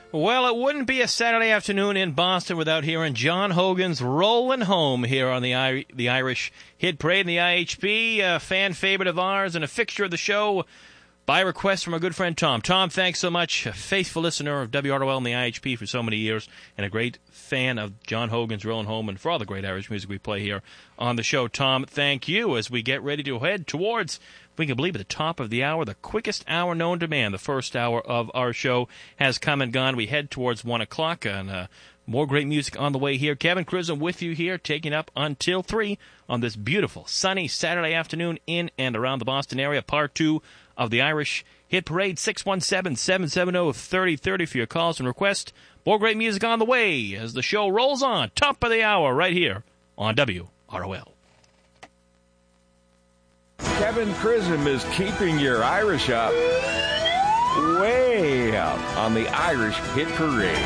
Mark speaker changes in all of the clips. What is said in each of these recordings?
Speaker 1: Well, it wouldn't be a Saturday afternoon in Boston without hearing John Hogan's Rollin' Home here on the Irish Hit Parade and the IHP, a fan favorite of ours and a fixture of the show by request from our good friend Tom. Tom, thanks so much, a faithful listener of WROL and the IHP for so many years and a great fan of John Hogan's Rollin' Home and for all the great Irish music we play here on the show. Tom, thank you as we get ready to head towards, we can believe, at the top of the hour, the quickest hour known to man. The first hour of our show has come and gone. We head towards 1 o'clock, and more great music on the way here. Kevin Crism with you here, taking up until 3 on this beautiful, sunny Saturday afternoon in and around the Boston area. Part 2 of the Irish Hit Parade, 617-770-3030 for your calls and requests. More great music on the way as the show rolls on. Top of the hour right here on WROL.
Speaker 2: Kevin Crism is keeping your Irish up, way up on the Irish Hit Parade.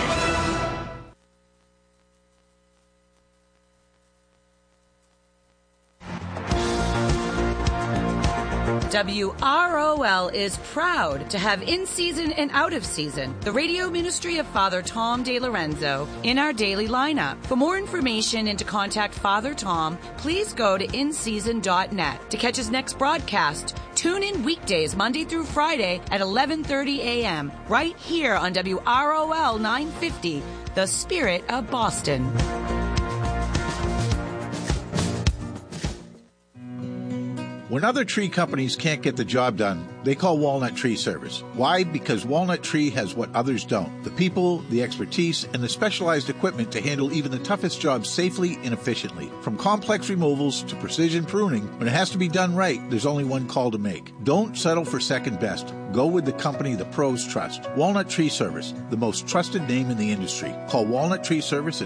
Speaker 3: WROL is proud to have in-season and out-of-season the radio ministry of Father Tom DeLorenzo in our daily lineup. For more information and to contact Father Tom, please go to inseason.net. To catch his next broadcast, tune in weekdays Monday through Friday at 11:30 a.m. right here on WROL 950, the Spirit of Boston.
Speaker 4: When other tree companies can't get the job done, they call Walnut Tree Service. Why? Because Walnut Tree has what others don't. The people, the expertise, and the specialized equipment to handle even the toughest jobs safely and efficiently. From complex removals to precision pruning, when it has to be done right, there's only one call to make. Don't settle for second best. Go with the company the pros trust. Walnut Tree Service, the most trusted name in the industry. Call Walnut Tree Service at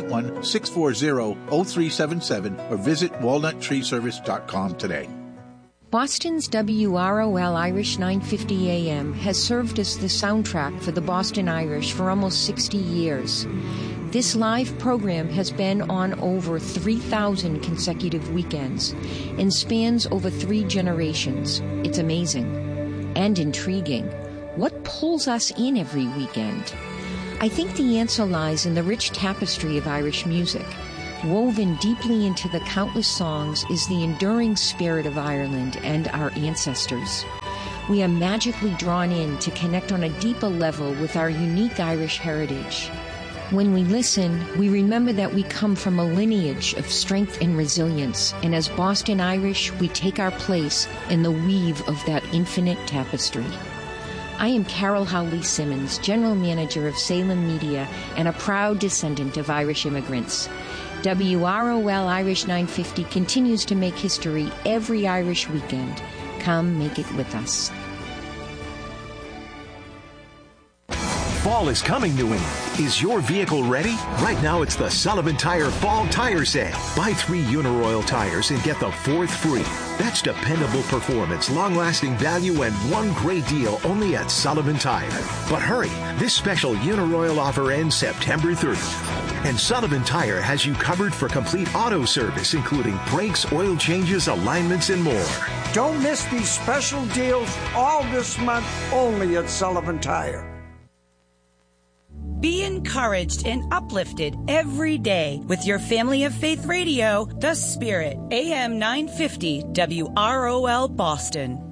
Speaker 4: 781-640-0377 or visit walnuttreeservice.com today.
Speaker 5: Boston's WROL Irish 950 AM has served as the soundtrack for the Boston Irish for almost 60 years. This live program has been on over 3,000 consecutive weekends and spans over 3 generations. It's amazing and intriguing. What pulls us in every weekend? I think the answer lies in the rich tapestry of Irish music. Woven deeply into the countless songs is the enduring spirit of Ireland and our ancestors. We are magically drawn in to connect on a deeper level with our unique Irish heritage. When we listen, we remember that we come from a lineage of strength and resilience, and as Boston Irish, we take our place in the weave of that infinite tapestry. I am Carol Howley Simmons, General Manager of Salem Media and a proud descendant of Irish immigrants. WROL Irish 950 continues to make history every Irish weekend. Come make it with us.
Speaker 6: Fall is coming, New England. Is your vehicle ready? Right now, it's the Sullivan Tire Fall Tire Sale. Buy 3 Uniroyal tires and get the 4th free. That's dependable performance, long-lasting value, and one great deal only at Sullivan Tire. But hurry, this special Uniroyal offer ends September 30th. And Sullivan Tire has you covered for complete auto service, including brakes, oil changes, alignments, and more.
Speaker 7: Don't miss these special deals all this month only at Sullivan Tire.
Speaker 3: Be encouraged and uplifted every day with your Family of Faith radio, The Spirit, AM 950 WROL Boston.